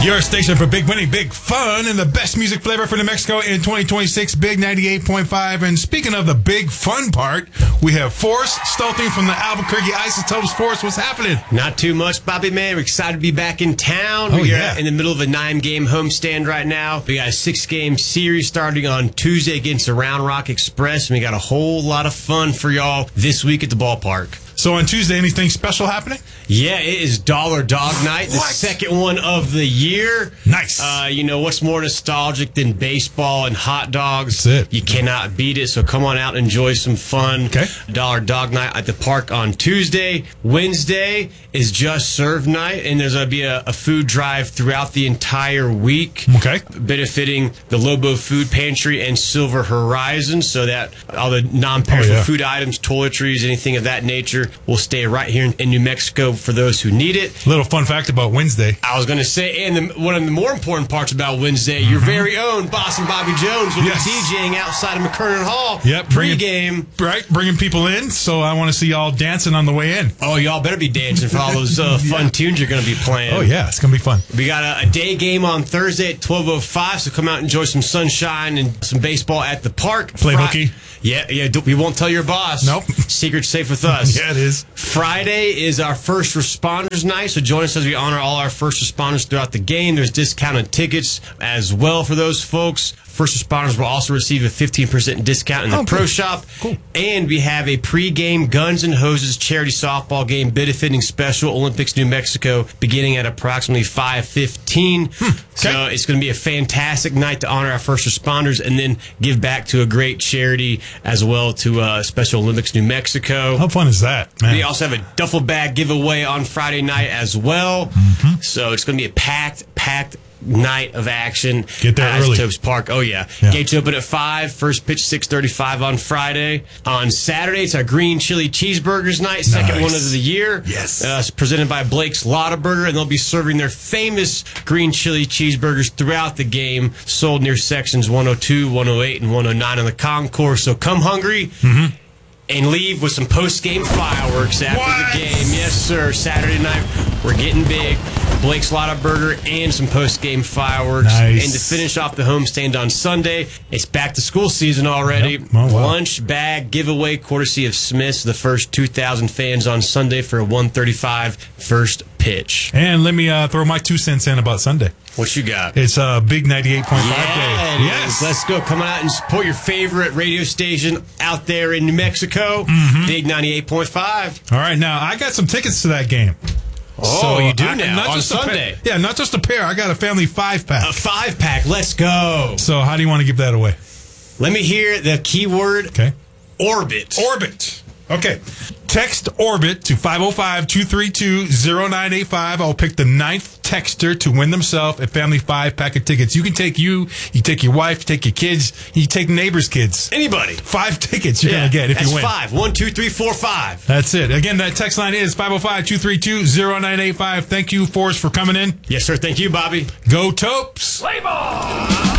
Your station for big winning, big fun, and the best music flavor for New Mexico in 2026, Big 98.5. And speaking of the big fun part, we have Forrest Stolting from the Albuquerque Isotopes. Forrest, what's happening? Not too much, Bobby, man. We're excited to be back in town. Oh, We're yeah. in the middle of a 9-game homestand right now. We got a 6-game series starting on Tuesday against the Round Rock Express, and we got a whole lot of fun for y'all this week at the ballpark. So on Tuesday, anything special happening? Yeah, it is Dollar Dog Night, the second one of the year. Nice. You know, what's more nostalgic than baseball and hot dogs? That's it. You cannot beat it, so come on out and enjoy some fun. Okay. Dollar Dog Night at the park on Tuesday. Wednesday is Just Serve Night, and there's going to be a food drive throughout the entire week. Okay. Benefiting the Lobo Food Pantry and Silver Horizon, so that all the non-perishable food items, toiletries, anything of that nature will stay right here in New Mexico for those who need it. Little fun fact about Wednesday. I was going to say, and one of the more important parts about Wednesday, your very own Boston Bobby Jones will be DJing outside of McKernan Hall. Yep. Pre-game. Bringing people in, so I want to see y'all dancing on the way in. Oh, y'all better be dancing for all those fun tunes you're going to be playing. Oh, yeah, it's going to be fun. We got a day game on Thursday at 12:05, so come out and enjoy some sunshine and some baseball at the park. Play hooky. Yeah, we won't tell your boss. Nope. Secret's safe with us. Yeah, it is. Friday is our first responders night, so join us as we honor all our first responders throughout the game. There's discounted tickets as well for those folks. First responders will also receive a 15% discount in the pro shop. Cool. And we have a pre-game Guns N' Hoses charity softball game benefiting Special Olympics New Mexico beginning at approximately 5:15. So it's going to be a fantastic night to honor our first responders and then give back to a great charity as well to Special Olympics New Mexico. How fun is that, man? We also have a duffel bag giveaway on Friday night as well. So it's going to be a packed night of action. Get there early. Isotopes Park. Oh, yeah. Gates open at 5. First pitch 6:35 on Friday. On Saturday, it's our Green Chili Cheeseburgers night. Second one of the year. Yes. It's presented by Blake's Lottaburger, and they'll be serving their famous green chili cheeseburgers throughout the game, sold near sections 102, 108, and 109 on the concourse. So come hungry. And leave with some post-game fireworks after the game. Yes, sir. Saturday night, we're getting big. Blake's Lottaburger and some post-game fireworks. Nice. And to finish off the homestand on Sunday, it's back-to-school season already. Yep. Oh, wow. Lunch bag giveaway courtesy of Smith's. The first 2,000 fans on Sunday for a 1:35 first pitch. And let me throw my 2 cents in about Sunday. What you got? It's a big 98.5 Yeah, day. it is. Let's go. Come on out and support your favorite radio station out there in New Mexico. Big 98.5. All right, now I got some tickets to that game. Oh, you do now on Sunday. Yeah, not just a pair. I got a family 5-pack. A 5-pack. Let's go. So how do you want to give that away? Let me hear the keyword. Okay. Orbit. Orbit. Okay. Text Orbit to 505-232-0985. I'll pick the 9th texter to win themselves a family 5-pack of tickets. You can take you take your wife, you take your kids, you take neighbors' kids. Anybody. 5 tickets you're going to get if you win. That's 5. 1, 2, 3, 4, 5. That's it. Again, that text line is 505-232-0985. Thank you, Forrest, for coming in. Yes, sir. Thank you, Bobby. Go Topes. Play ball!